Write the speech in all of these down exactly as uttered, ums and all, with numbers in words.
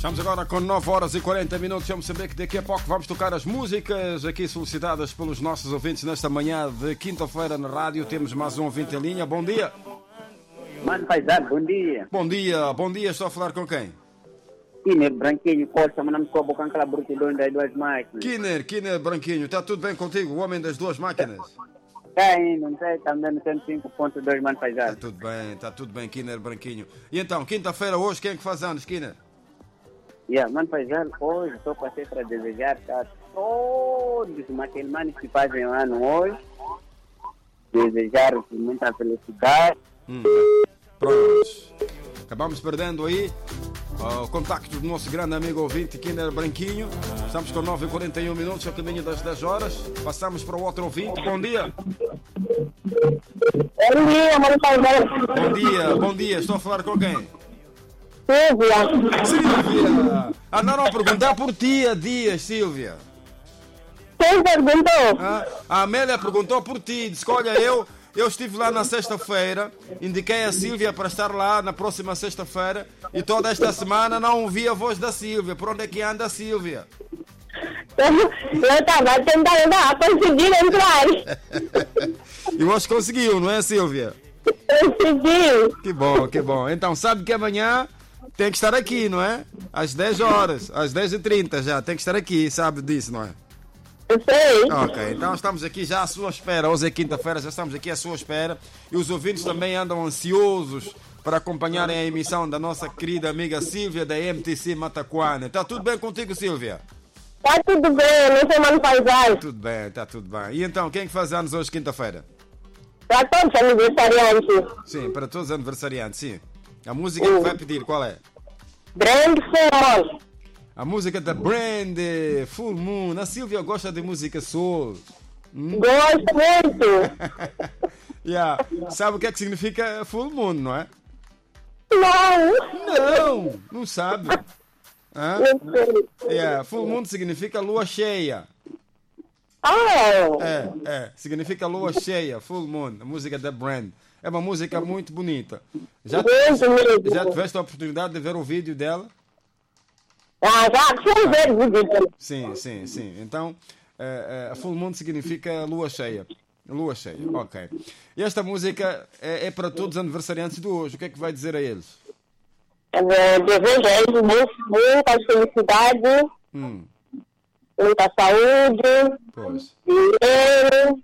Estamos agora com nove horas e quarenta minutos. Vamos saber que daqui a pouco vamos tocar as músicas aqui solicitadas pelos nossos ouvintes nesta manhã de quinta-feira na rádio. Temos mais um ouvinte em linha. Bom dia. Mano Paisano, bom dia. Bom dia, bom dia. Estou a falar com quem? Kiner, Branquinho, Costa, mas não me estou a bocar aquela brutidão das duas máquinas. Kiner, Kiner Branquinho. Está tudo bem contigo, o homem das duas máquinas? Está indo, não sei, está andando cento e cinco ponto dois, Mano Paisano. Está tudo bem, está tudo bem, Kiner Branquinho. E então, quinta-feira hoje, quem é que faz anos, Kiner? Yeah, Mano Paisano, hoje estou passei para desejar a todos aqueles manos que fazem ano hoje, desejar muita felicidade. Hum, pronto. Acabamos perdendo aí uh, o contacto do nosso grande amigo ouvinte Kiner Branquinho. Estamos com nove e quarenta e um minutos, ao caminho das dez horas. Passamos para o outro ouvinte. Bom dia. Bom dia, Mano Paisano. Bom dia, bom dia. Estou a falar com quem? Silvia. Silvia! Andaram a perguntar por ti há dias, Silvia. Quem perguntou? Ah, a Amélia perguntou por ti. Disse que, olha, eu, eu estive lá na sexta-feira, indiquei a Silvia para estar lá na próxima sexta-feira e toda esta semana não ouvi a voz da Silvia. Por onde é que anda a Silvia? Eu estava tentando dar, conseguir entrar. E hoje conseguiu, não é, Silvia? Consegui. Que bom, que bom. Então, sabe que amanhã tem que estar aqui, não é? Às dez horas, às dez e trinta já, tem que estar aqui, sabe disso, não é? Eu sei. Ok, então estamos aqui já à sua espera. Hoje é quinta-feira, já estamos aqui à sua espera. E os ouvintes também andam ansiosos para acompanharem a emissão da nossa querida amiga Silvia da M T C Mataquana. Está tudo bem contigo, Silvia? Está tudo bem, não sei, Mano Paisano. Tudo bem, está tudo bem. E então, quem é que faz anos hoje, quinta-feira? Para todos os aniversariantes. Sim, para todos os aniversariantes, sim. A música que vai pedir, qual é? Grande Full. A música da Brand, Full Moon. A Silvia gosta de música soul. Hum? Gosto muito. Yeah. Sabe o que é que significa Full Moon, não é? Não. Não, não sabe. Hã? Não sei. Yeah. Full Moon significa lua cheia. Oh. É, é, significa lua cheia, Full Moon, a música da Brand. É uma música muito bonita. Já, Muito mesmo. já tiveste a oportunidade de ver o vídeo dela? Ah, já deixa eu ver o vídeo dele. Sim, sim, sim. Então, é, é, Full Moon significa lua cheia. Lua cheia, ok. E esta música é, é para todos os aniversariantes de hoje. O que é que vai dizer a eles? Eu desejo a eles muito, muita felicidade, Hum, muita saúde, pois. dinheiro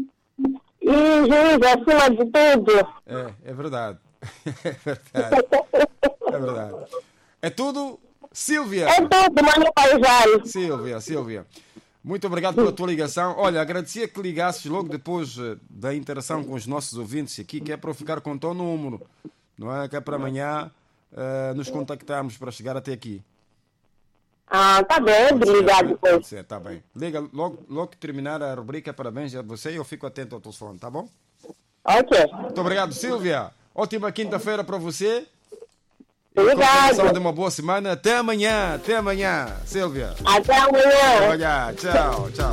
e juízo acima de tudo. É, é verdade. É verdade. É verdade. É tudo, Silvia. É tudo, Mano Paisano. Silvia, Silvia. Muito obrigado pela tua ligação. Olha, agradecia que ligasses logo depois uh, da interação com os nossos ouvintes aqui, que é para eu ficar com o teu número. Não é? Que é para amanhã uh, nos contactarmos para chegar até aqui. Ah, tá bem, obrigado. Pode ser, tá bem. Liga logo, logo que terminar a rubrica, parabéns a você e eu fico atento ao telefone, tá bom? Ok. Muito obrigado, Silvia. Ótima quinta-feira para você. Obrigado. De uma boa semana. Até amanhã. Até amanhã, Silvia. Até amanhã. Olha, tchau, tchau.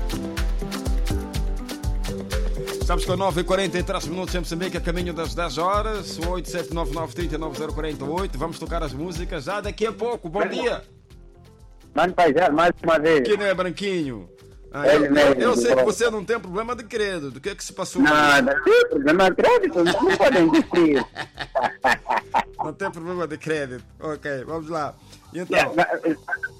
Estamos com nove e quarenta e três minutos em Moçambique, a caminho das dez horas. oito sete nove nove três nove zero quatro oito. Vamos tocar as músicas já daqui a pouco. Bom dia. Mano Paisano, mais uma vez. Que não é branquinho. Ah, Ele eu, mesmo, eu sei que bom. você não tem problema de crédito. O que é que se passou? Nada, tem problema de crédito, não podem dizer. Não tem problema de crédito. Ok, vamos lá. E então? Yeah, mas,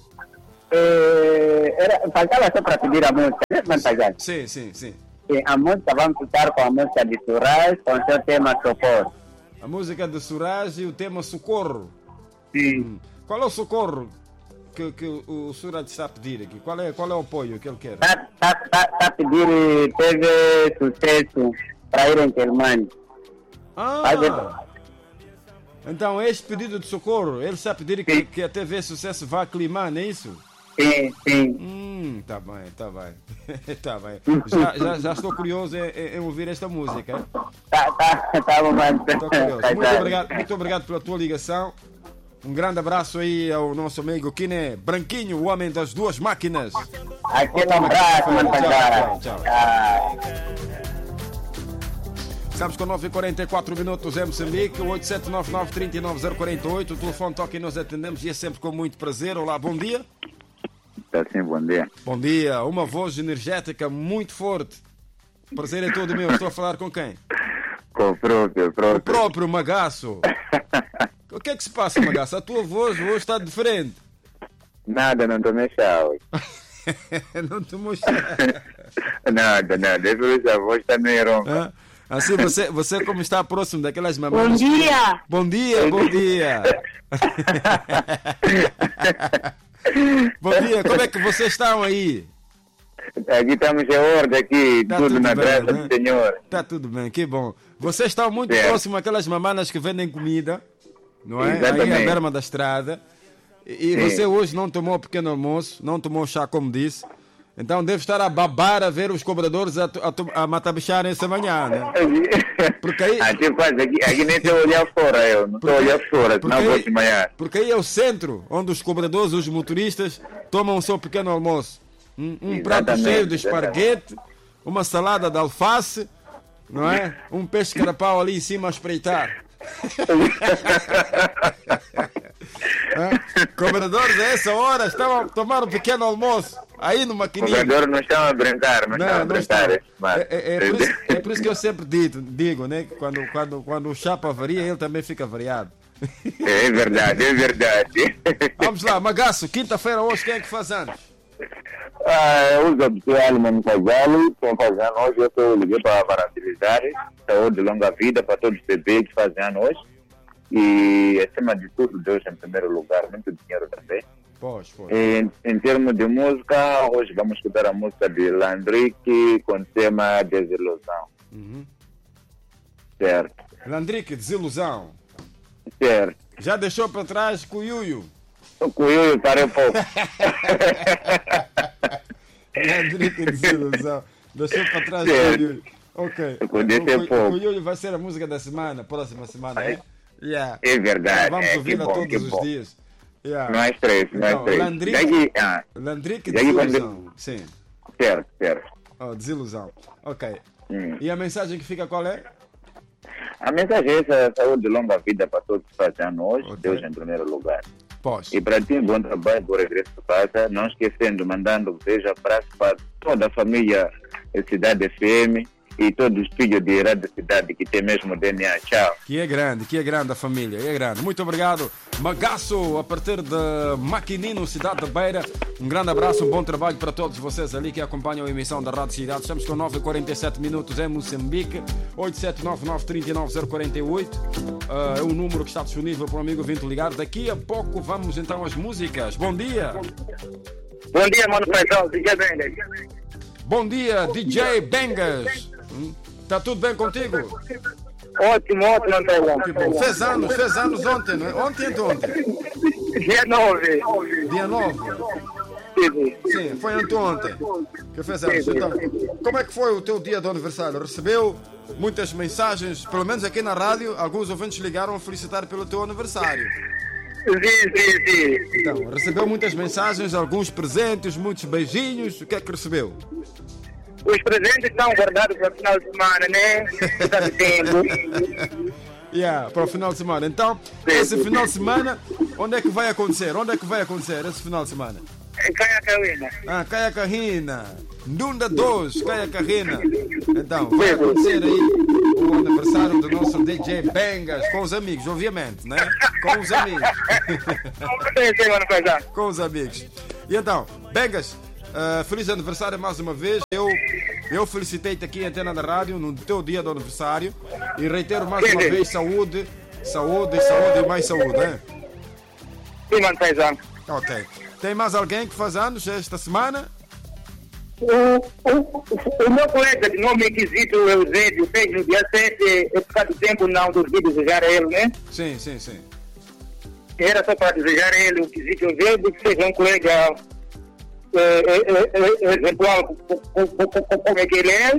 eh, era, faltava só para pedir a música, né, Mano Paisano? Sim, sim, sim. E a música, vamos ficar com a música de Suraj, com o seu tema Socorro. A música de Suraj e o tema Socorro. Sim. Qual é o socorro que, que o Suraj está a pedir aqui? Qual é, qual é o apoio que ele quer? Está tá, tá, tá a pedir, teve sucesso para ir em Telmane. Ah! Então, este pedido de socorro, ele está a pedir que, que a T V Sucesso vá aclimar, não é isso? Sim, sim. Hum, tá bem, tá bem. Tá bem. Já, já, já estou curioso em, em ouvir esta música. Hein? Tá, tá, tá bom, mano. Estou curioso. Muito obrigado, muito obrigado pela tua ligação. Um grande abraço aí ao nosso amigo Kine Branquinho, o homem das duas máquinas. Aquele abraço, mano. Tchau, tchau, tchau. Tchau. Estamos com nove e quarenta e quatro minutos em Moçambique, oito sete nove nove, três nove zero quatro oito. O telefone toca e nós atendemos e é sempre com muito prazer. Olá, bom dia. Está sim, bom dia. Bom dia, uma voz energética muito forte. Prazer é todo meu. Estou a falar com quem? Com o próprio, o próprio. O próprio Magaço. O que é que se passa, Magaço? A tua voz hoje está diferente. Nada, não estou mexendo. Não te mostrei. Nada, nada. É por isso a voz está meio ronca. Ah, assim, você, você como está próximo daquelas mamães... Bom dia! Bom dia, bom dia! Bom dia, como é que vocês estão aí? Aqui estamos em ordem, aqui, Tá tudo, tudo na bem, graça né? do Senhor. Está tudo bem, que bom. Vocês estão muito Certo. próximos àquelas mamanas que vendem comida, não é? Aí Exatamente. à berma da estrada. E, e Sim. você hoje não tomou pequeno almoço, não tomou chá, como disse. Então deve estar a babar a ver os cobradores a, to- a, to- a matabicharem essa manhã, né? Porque aí- Aqui, quase, aqui, aqui nem estou a olhar fora, eu. Não estou a olhar fora, Porque senão vou aí, desmaiar. porque aí é o centro onde os cobradores, os motoristas, tomam o seu pequeno almoço. Um, um prato Exatamente, cheio de exatamente. esparguete, uma salada de alface, não é? Um peixe carapau ali em cima a espreitar. Hã? Cobradores a essa hora estão a tomar um pequeno almoço aí no Os maquininho. jogadores não estão a brincar, não, estão a Não, não está. brincar. É, esse mano. é- é por isso, é por isso que eu sempre digo, digo né? Que quando, quando, quando o chapa varia, ele também fica variado. É verdade, é verdade. Vamos lá, Magaço, quinta-feira hoje, quem é que faz anos? Ah, eu sou pessoal, mano Casalo, quem faz ano hoje, eu sou liguei para parabenizar, saúde e longa vida para todos os bebês que fazem ano hoje. E, acima de tudo, Deus em primeiro lugar, muito dinheiro também. Pois, pois. Em, em termos de música, hoje vamos escutar a música de Landrick com o tema Desilusão. Uhum. Certo, Landrick, desilusão. certo. Já deixou para trás Cuiuio. O Cuiuio parei um pouco. Landrick, desilusão. Deixou para trás Certo. Cuiuio. Ok. Eu deixei O Cui- pouco. Cuiuio vai ser a música da semana, próxima semana, é? Yeah. É verdade, Vamos é, que ouvi-la bom, todos que os bom. dias. Yeah. Não é estresse, não é Então, estresse. Landrick- Daqui, ah, Landrick, E aí, quando- desilusão. Sim. certo, certo. Oh, desilusão. Ok. Hum. E a mensagem que fica qual é? A mensagem é essa, saúde e longa vida para todos que fazem ano hoje, Ok. Deus em primeiro lugar. Pós. E para ti, bom trabalho, bom regresso para casa, não esquecendo, mandando um beijo, abraço para toda a família da Cidade F M e todos os filhos de Rádio Cidade que tem mesmo D N A. Tchau. Que é grande, que é grande a família, é grande. Muito obrigado, Magaço, a partir de Maquinino, Cidade da Beira. Um grande abraço, um bom trabalho para todos vocês ali que acompanham a emissão da Rádio Cidade. Estamos com nove e quarenta e sete minutos em Moçambique, oito sete nove nove, três nove zero quatro oito. Uh, é o número que está disponível para o amigo Vinto ligar. Daqui a pouco vamos então às músicas. Bom dia. Bom dia, mano Paizão, D J Bengas. Bom dia, D J Bengas. Hum? Tá tudo bem contigo? Ótimo, ótimo, mano Paizão. Que bom. Fez anos, fez anos ontem, não é? Ontem e anteontem. Dia nove. Dia nove. Sim, Sim, foi anteontem que fez anos. Então, como é que foi o teu dia de aniversário? Recebeu muitas mensagens, pelo menos aqui na rádio, alguns ouvintes ligaram a felicitar pelo teu aniversário. sim, sim, sim. Então, recebeu muitas mensagens, alguns presentes, muitos beijinhos. O que é que recebeu? Os presentes estão guardados para o final de semana, né? Está de tempo. Yeah, para o final de semana. Então, esse final de semana, onde é que vai acontecer? Onde é que vai acontecer esse final de semana? Em Caia Carina. Ah, Caia Carrina. Ndunda dois, Caia Carrina. Então, vai acontecer aí o aniversário do nosso D J Bengas, com os amigos, obviamente, né? Com os amigos. Sim, sim, mano Paizão. Com os amigos. E então, Bengas, uh, feliz aniversário mais uma vez. Eu, eu felicitei-te aqui em Antena da Rádio no teu dia do aniversário e reitero mais uma vez saúde, saúde, saúde e mais saúde, né? Sim, mano Paizão. Ok. Tem mais alguém que faz anos esta semana? O, o, o meu colega de nome esquisito, Eusébio, fez no dia sete, eu por causa do tempo não consegui desejar a ele, né? Sim, sim, sim. Era só para desejar a ele o esquisito Eusébio, que seja um colega é, é, é, é, exemplar como é que ele é,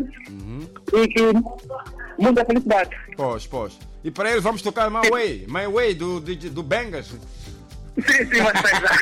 e que muita felicidade. Pois, pois. E para ele vamos tocar My Way, My Way do, do, do Bengas. Sim, sim, mas paisão.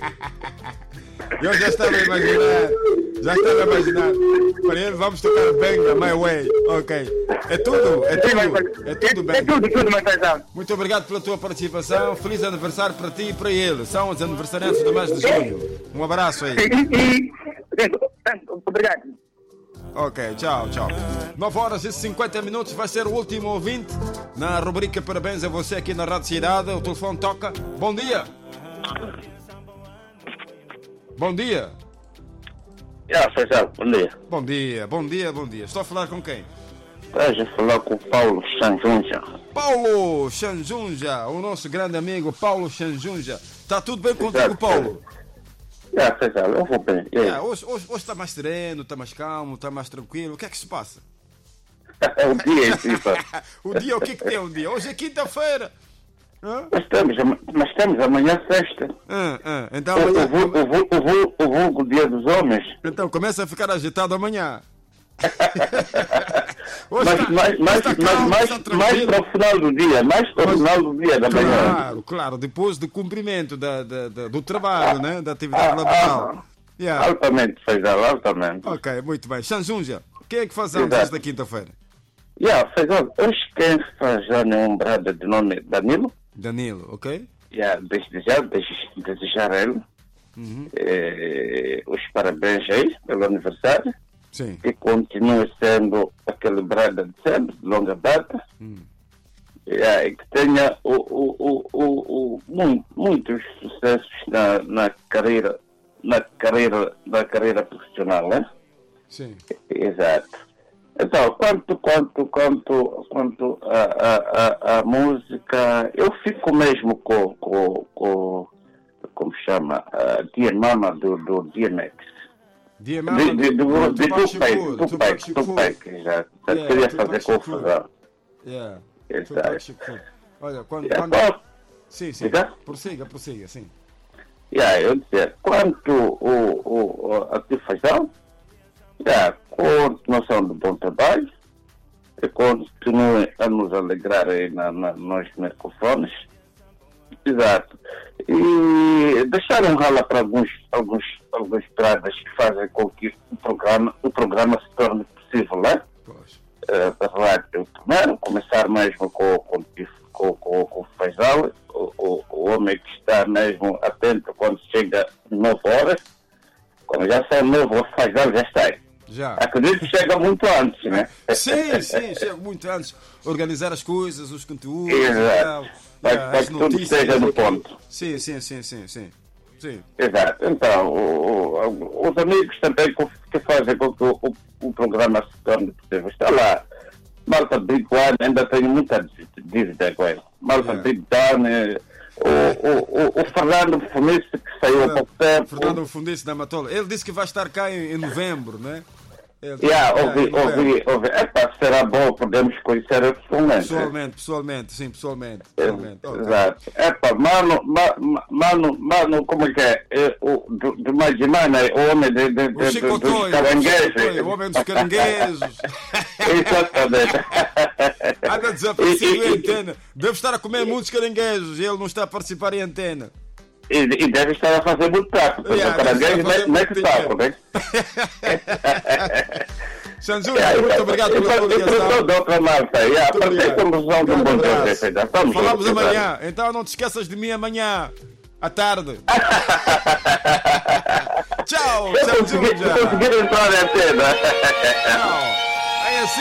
Eu já estava a imaginar. Já estava a imaginar. Para ele vamos tocar Benga, My Way. Ok. É tudo, é tudo. É tudo bem. É tudo, tudo, mas paisão. Muito obrigado pela tua participação. Feliz aniversário para ti e para ele. São os aniversariantes do mês de junho. Um abraço aí. E, e, obrigado. Ok, tchau, tchau. nove horas e cinquenta minutos vai ser o último ouvinte na rubrica Parabéns a você aqui na Rádio Cidade. O telefone toca. Bom dia. Bom dia. Já, Faisal, bom dia. Bom dia, bom dia, bom dia. Estou a falar com quem? Estás a falar com o Paulo Sanjunja. Paulo Sanjunja, o nosso grande amigo Paulo Sanjunja. Está tudo bem contigo, Exato. Paulo? Já, Faisal, eu vou bem. E aí? É, hoje, hoje, hoje está mais sereno, está mais calmo, está mais tranquilo. O que é que se passa? O dia em si, pá. O dia, o que é que tem o dia? Hoje é quinta-feira. Hã? Mas estamos, ama- mas estamos amanhã sexta. Ah, ah, então, O, o, amanhã, vulgo, o, vulgo, o, vulgo, o vulgo dia dos homens. então começa a ficar agitado amanhã. Hoje Mas, está- mais, hoje mais, está mais, calmo, mais, está mais tranquilo. para o final do dia, mais para o Mas- final do dia da manhã. Claro, claro, depois do cumprimento da, da- da- do trabalho, né? Da atividade Ah, laboral. ah, Yeah. Altamente, Faisal, altamente. Ok, muito bem. Sanjunja, quem é que faz anos Exato. esta quinta-feira? Já, Faisal, hoje quem faz já um brada de nome Danilo. Danilo, ok? Já, desde já, desde- desejar a ele Uhum. eh, os parabéns aí pelo aniversário, Sim. que continue sendo aquele brada de sempre, de longa data, Hum. Já, e que tenha o, o, o, o, o, muito, muitos sucessos na, na carreira, na carreira, na carreira profissional, né? Sim. Exato. Então, quanto, quanto, quanto, quanto a, a, a, a música, eu fico mesmo com, com, com como chama, a Dear Mama do, do D M X. Diamante De, de, do, de Tupac Tupac, Shakur, Tupac Tupac, Shakur. Tupac, exato. Eu Yeah, queria Tupac fazer Shakur. confusão. Yeah. Exato. Tupac Shakur. Olha, quando... Yeah, quando... qual- Sim, sim. Diga? Prossiga, prossiga, sim. Yeah, eu dizer, quanto o, o, o, a difusão, yeah, continuação do bom trabalho, que continue a nos alegrar aí na, na, nos microfones. Exato. E deixar um rala para alguns, alguns, alguns pradas que fazem com que o programa, o programa se torne possível, né? Pois. Uh, da rádio. Primeiro, começar mesmo com, com, com, com, com o Faisal, o, o, o homem que está mesmo atento quando chega nove horas. Quando já sai nove, o Faisal já está aí. Já. Acredito que chega muito antes, né? Sim, sim, chego muito antes. Organizar as coisas, os conteúdos, Exato. e tal. Para- Yeah, para as que tudo notícias. esteja no ponto. Sim, sim, sim, sim, sim. Sim. Exato. Então, o, o, os amigos também que, que fazem com que o, o, o programa se torne possível. Está lá. Malta Big One, ainda tenho muita dívida com ele. Malta Yeah. Big One, eh, o, o, o, o Fernando Funice, que saiu há pouco tempo. Fernando Fundice da Matola. Ele disse que vai estar cá em, em novembro, né? Ele, Yeah, yeah, ouvi, em novembro. ouvi, ouvi. Epá, será bom, podemos conhecer ele pessoalmente. Pessoalmente, pessoalmente, sim, pessoalmente. pessoalmente. Ok. Exato. Epá, mano, ma, ma- mano, mano, como é que é? É, o, do, do Magimana, o homem de, de, O de, Chico do, dos Toy, caranguejos. o homem dos caranguejos. Exatamente. Anda desaparecido E- em e- antena. Deve estar a comer muitos caranguejos e ele não está a participar em antena. E, e deve estar a fazer muito taco, porque Yeah, o caranguejo deve estar a fazer não é que muito taco, né? Sanjúlia, muito obrigado pela tua E para ligação. da outra malta, e a Muito partir obrigado. da conclusão de um bom Grande dia, abraço. Estamos Falamos juntos, amanhã, então não te esqueças de mim amanhã, à tarde. Tchau, Se eu conseguir, se eu Sanjúlia. conseguir entrar na antena. Tchau.